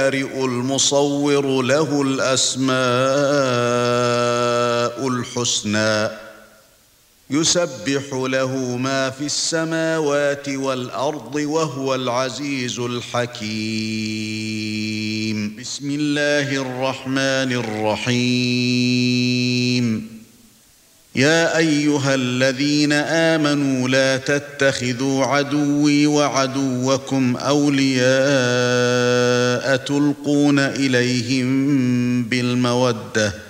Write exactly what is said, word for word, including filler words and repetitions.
البارئ المصور له الأسماء الحسنى يسبح له ما في السماوات والأرض وهو العزيز الحكيم. بسم الله الرحمن الرحيم. يا أيها الذين آمنوا لا تتخذوا عدوي وعدوكم أولياء تلقون إليهم بالمودة